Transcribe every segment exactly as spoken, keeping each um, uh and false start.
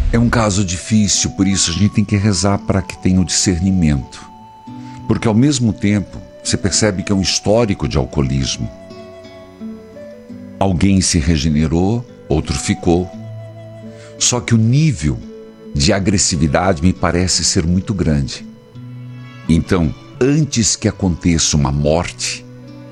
É um caso difícil, por isso a gente tem que rezar para que tenha o discernimento. Porque ao mesmo tempo, você percebe que é um histórico de alcoolismo. Alguém se regenerou, outro ficou. Só que o nível de agressividade me parece ser muito grande. Então, antes que aconteça uma morte,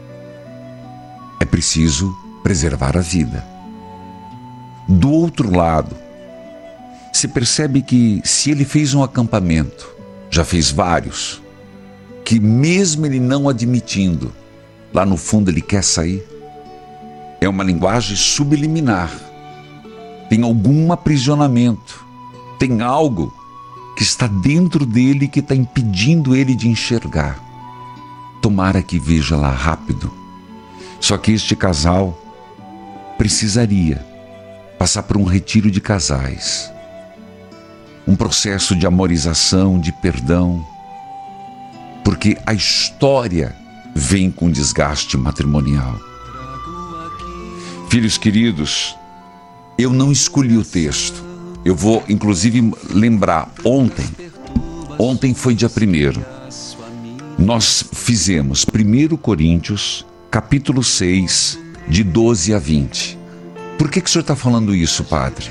é preciso preservar a vida. Do outro lado, se percebe que se ele fez um acampamento, já fez vários, que mesmo ele não admitindo, lá no fundo ele quer sair, é uma linguagem subliminar, tem algum aprisionamento, tem algo que está dentro dele que está impedindo ele de enxergar. Tomara que veja lá rápido. Só que este casal precisaria passar por um retiro de casais, um processo de amorização, de perdão, porque a história vem com desgaste matrimonial. Filhos queridos, eu não escolhi o texto. Eu vou, inclusive, lembrar, ontem, ontem foi dia primeiro, nós fizemos primeiro Coríntios, capítulo seis, de doze a vinte. Por que que o senhor está falando isso, padre?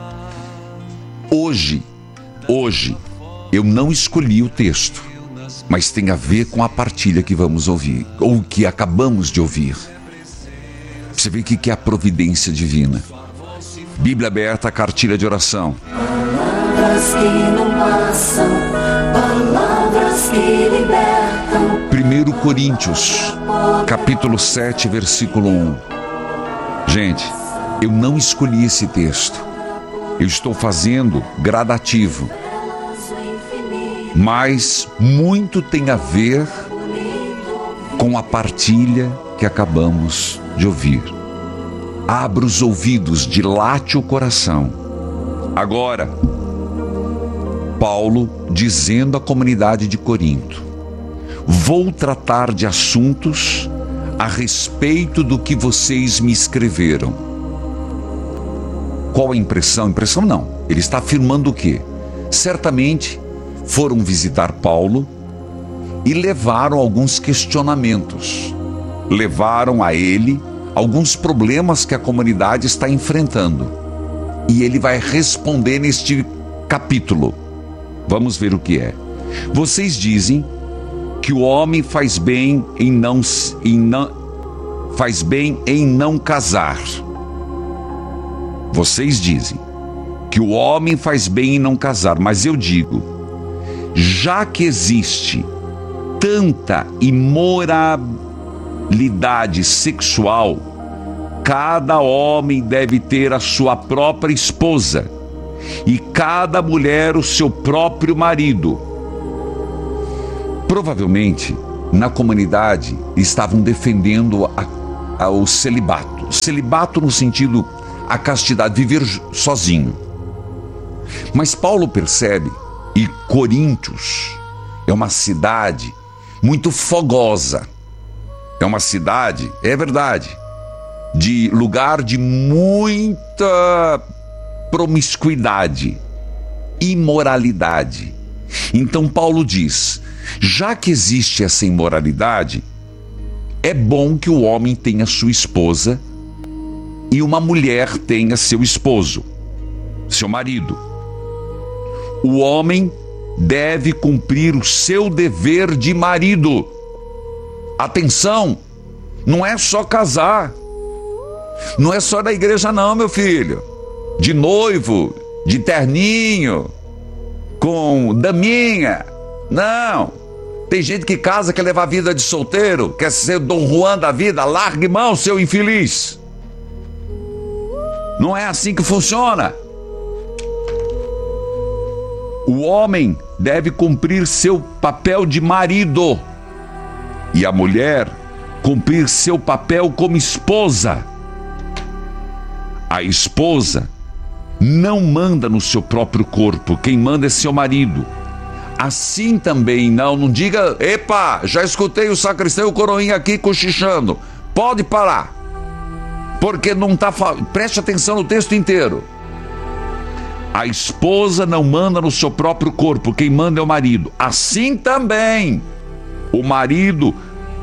Hoje, hoje, eu não escolhi o texto, mas tem a ver com a partilha que vamos ouvir, ou que acabamos de ouvir. Você vê o que é a providência divina. Bíblia aberta, cartilha de oração. Palavras que não passam, palavras que libertam. primeiro Coríntios, capítulo sete, versículo um. Gente, eu não escolhi esse texto. Eu estou fazendo gradativo. Mas muito tem a ver com a partilha que acabamos de ouvir. Abra os ouvidos, dilate o coração. Agora, Paulo dizendo à comunidade de Corinto: vou tratar de assuntos a respeito do que vocês me escreveram. Qual a impressão? Impressão não. Ele está afirmando o quê? Certamente foram visitar Paulo e levaram alguns questionamentos. Levaram a ele alguns problemas que a comunidade está enfrentando. E ele vai responder neste capítulo. Vamos ver o que é. Vocês dizem que o homem faz bem em não, em não, faz bem em não casar. Vocês dizem que o homem faz bem em não casar, mas eu digo, já que existe tanta imoralidade sexual, cada homem deve ter a sua própria esposa e cada mulher o seu próprio marido. Provavelmente, na comunidade, estavam defendendo a, a, o celibato. O celibato no sentido, a castidade, viver sozinho. Mas Paulo percebe, e Coríntios é uma cidade muito fogosa. É uma cidade, é verdade, de lugar de muita promiscuidade, imoralidade. Então Paulo diz, já que existe essa imoralidade, é bom que o homem tenha sua esposa e uma mulher tenha seu esposo, seu marido. O homem deve cumprir o seu dever de marido. Atenção, não é só casar, não é só na igreja não, meu filho, de noivo, de terninho, com daminha, não. Tem gente que casa, quer levar a vida de solteiro, quer ser Dom Juan da vida. Largue mão, seu infeliz. Não é assim que funciona. O homem deve cumprir seu papel de marido e a mulher cumprir seu papel como esposa. A esposa não manda no seu próprio corpo, quem manda é seu marido. Assim também, não, não diga, epa, já escutei o sacristão e o coroinha aqui cochichando. Pode parar, porque não está, preste atenção no texto inteiro. a esposa não manda no seu próprio corpo, quem manda é o marido. Assim também, o marido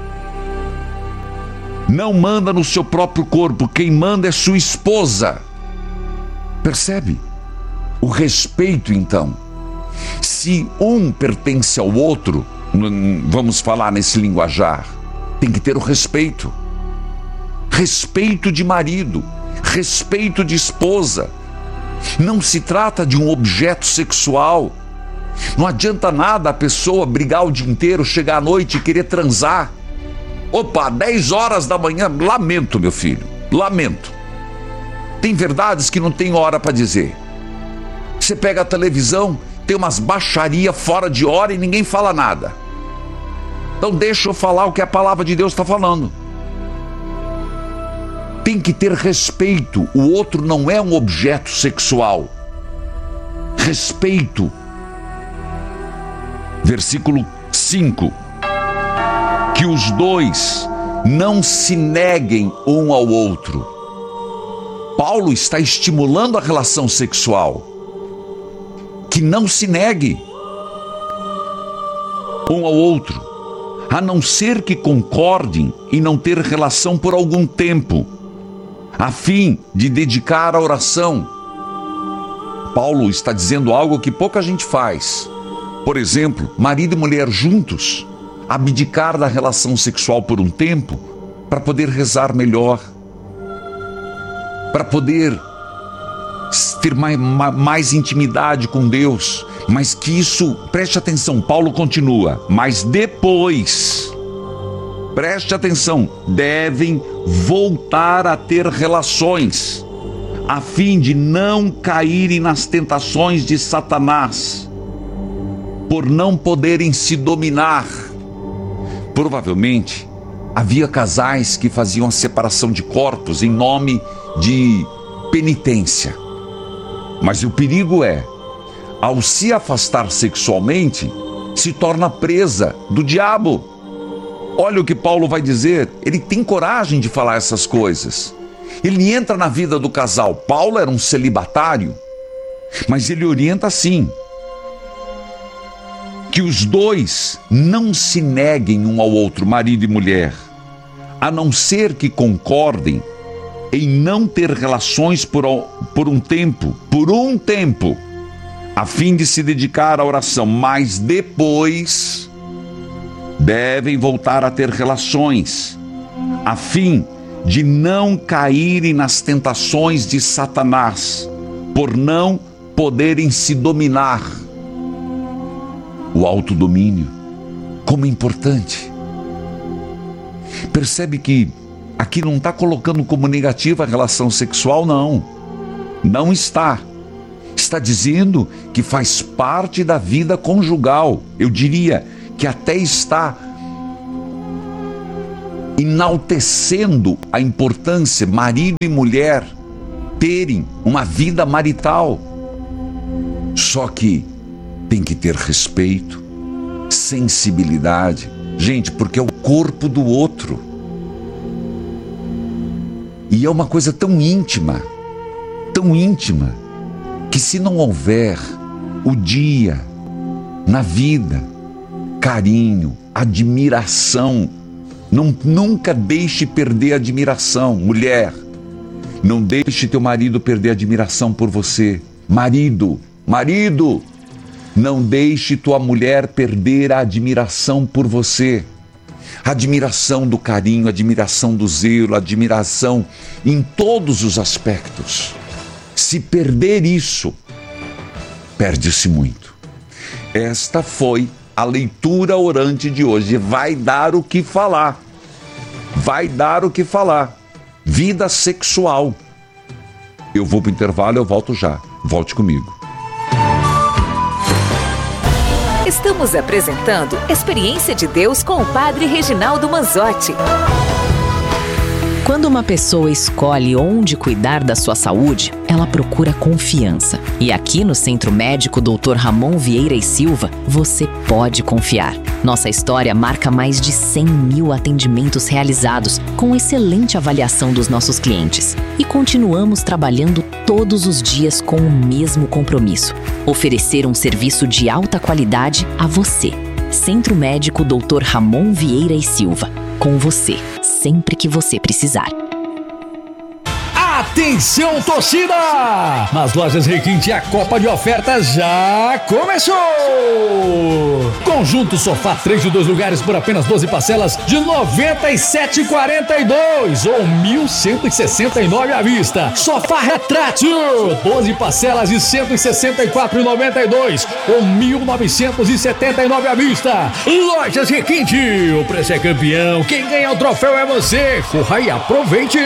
não manda no seu próprio corpo, quem manda é sua esposa. Percebe? O respeito, então. Se um pertence ao outro, vamos falar nesse linguajar, tem que ter o respeito. Respeito de marido, respeito de esposa. Não se trata de um objeto sexual. Não adianta nada a pessoa brigar o dia inteiro, chegar à noite e querer transar. Opa, dez horas da manhã, lamento, meu filho, lamento. Tem verdades que não tem hora para dizer. Você pega a televisão, tem umas baixarias fora de hora e ninguém fala nada. Então deixa eu falar o que a palavra de Deus está falando. Tem que ter respeito. O outro não é um objeto sexual. Respeito. Versículo cinco. Que os dois não se neguem um ao outro. Paulo está estimulando a relação sexual. Que não se negue um ao outro, a não ser que concordem em não ter relação por algum tempo, a fim de dedicar a oração. Paulo está dizendo algo que pouca gente faz. Por exemplo, marido e mulher juntos, abdicar da relação sexual por um tempo para poder rezar melhor, para poder ter mais, mais intimidade com Deus. Mas que isso, preste atenção, Paulo continua, mas depois, preste atenção, devem voltar a ter relações, a fim de não caírem nas tentações de Satanás, por não poderem se dominar. Provavelmente, havia casais que faziam a separação de corpos em nome de penitência. Mas o perigo é, ao se afastar sexualmente, se torna presa do diabo. Olha o que Paulo vai dizer, ele tem coragem de falar essas coisas. Ele entra na vida do casal. Paulo era um celibatário, mas ele orienta assim: que os dois não se neguem um ao outro, marido e mulher, a não ser que concordem em não ter relações por, por um tempo, por um tempo, a fim de se dedicar à oração, mas depois devem voltar a ter relações, a fim de não caírem nas tentações de Satanás, por não poderem se dominar. O autodomínio, como é importante. Percebe que aqui não está colocando como negativa a relação sexual, não. Não está. Está dizendo que faz parte da vida conjugal. Eu diria que até está enaltecendo a importância, marido e mulher terem uma vida marital. Só que tem que ter respeito, sensibilidade. Gente, porque é o corpo do outro. E é uma coisa tão íntima, tão íntima, que se não houver o dia, na vida, carinho, admiração, não, nunca deixe perder a admiração. Mulher, não deixe teu marido perder a admiração por você. Marido, marido, não deixe tua mulher perder a admiração por você. Admiração do carinho, admiração do zelo, admiração em todos os aspectos. Se perder isso, perde-se muito. Esta foi a leitura orante de hoje. Vai dar o que falar. Vai dar o que falar. Vida sexual. Eu vou para o intervalo, eu volto já. Volte comigo. Estamos apresentando Experiência de Deus com o Padre Reginaldo Manzotti. Quando uma pessoa escolhe onde cuidar da sua saúde, ela procura confiança. E aqui no Centro Médico doutor Ramon Vieira e Silva, você pode confiar. Nossa história marca mais de cem mil atendimentos realizados, com excelente avaliação dos nossos clientes. E continuamos trabalhando todos os dias com o mesmo compromisso: oferecer um serviço de alta qualidade a você. Centro Médico doutor Ramon Vieira e Silva. Com você, sempre que você precisar. Atenção, torcida! Nas lojas Requinte, a Copa de Ofertas já começou! Conjunto sofá três de dois lugares por apenas doze parcelas de noventa e sete reais e quarenta e dois ou mil cento e sessenta e nove à vista. Sofá retrátil, doze parcelas de cento e sessenta e quatro reais e noventa e dois ou mil novecentos e setenta e nove à vista. Lojas Requinte, o preço é campeão, quem ganha o troféu é você. Corra e aproveite!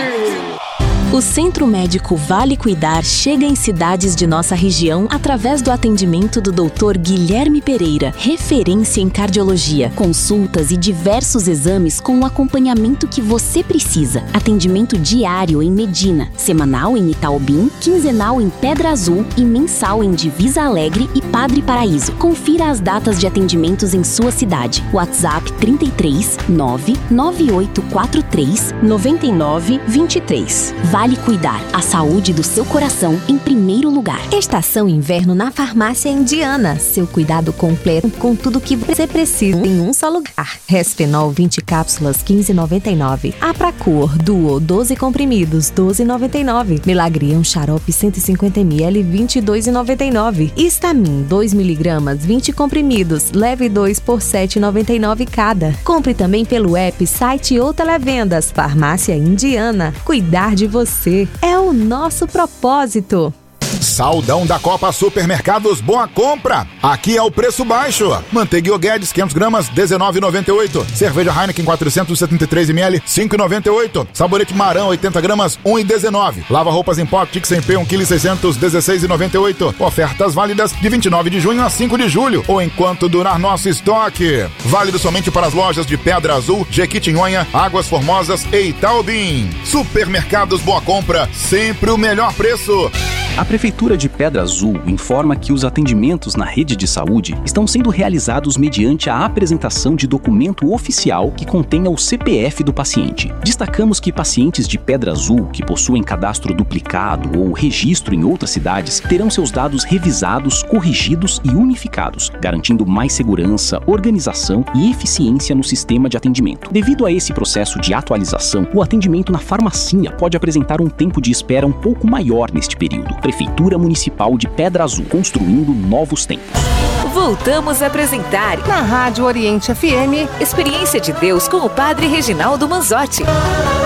O Centro Médico Vale Cuidar chega em cidades de nossa região através do atendimento do doutor Guilherme Pereira, referência em cardiologia, consultas e diversos exames com o acompanhamento que você precisa. Atendimento diário em Medina, semanal em Itaobim, quinzenal em Pedra Azul e mensal em Divisa Alegre e Padre Paraíso. Confira as datas de atendimentos em sua cidade. WhatsApp trinta e três, nove nove oito quatro três, nove nove dois três. Vale Cuidar, a saúde do seu coração em primeiro lugar. Estação Inverno na Farmácia Indiana. Seu cuidado completo com tudo que você precisa em um só lugar. Resfenol vinte cápsulas, quinze reais e noventa e nove centavos. Apracor Duo doze comprimidos, doze reais e noventa e nove centavos. Melagrião Xarope cento e cinquenta mililitros, vinte e dois reais e noventa e nove centavos. Histamin dois miligramas, vinte comprimidos, leve dois por sete reais e noventa e nove centavos cada. Compre também pelo app, site ou televendas. Farmácia Indiana. Cuidar de você é o nosso propósito. Saldão da Copa Supermercados Boa Compra. Aqui é o preço baixo. Manteiga Guedes, quinhentas gramas, dezenove reais e noventa e oito centavos. Cerveja Heineken, quatrocentos e setenta e três mililitros, cinco reais e noventa e oito centavos. Sabonete Marão, oitenta gramas, um real e dezenove centavos. Lava roupas em pó, Tix em P, um quilo e seiscentos, dezesseis reais e noventa e oito centavos. Ofertas válidas de vinte e nove de junho a cinco de julho, ou enquanto durar nosso estoque. Válido somente para as lojas de Pedra Azul, Jequitinhonha, Águas Formosas e Itaobim. Supermercados Boa Compra, sempre o melhor preço. A Prefeitura de Pedra Azul informa que os atendimentos na rede de saúde estão sendo realizados mediante a apresentação de documento oficial que contenha o C P F do paciente. Destacamos que pacientes de Pedra Azul que possuem cadastro duplicado ou registro em outras cidades terão seus dados revisados, corrigidos e unificados, garantindo mais segurança, organização e eficiência no sistema de atendimento. Devido a esse processo de atualização, o atendimento na farmacinha pode apresentar um tempo de espera um pouco maior neste período. Prefeitura Municipal de Pedra Azul, construindo novos tempos. Voltamos a apresentar na Rádio Oriente F M Experiência de Deus com o Padre Reginaldo Manzotti.